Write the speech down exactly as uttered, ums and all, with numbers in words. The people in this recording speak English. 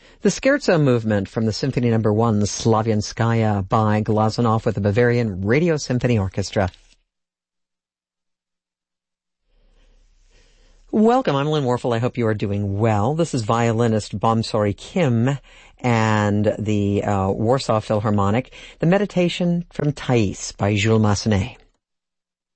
The Scherzo movement from the Symphony Number One, Slavianskaya by Glazunov with the Bavarian Radio Symphony Orchestra. Welcome, I'm Lynn Warfel. I hope you are doing well. This is violinist Bomsori Kim and the uh, Warsaw Philharmonic, the Meditation from Thais by Jules Massenet.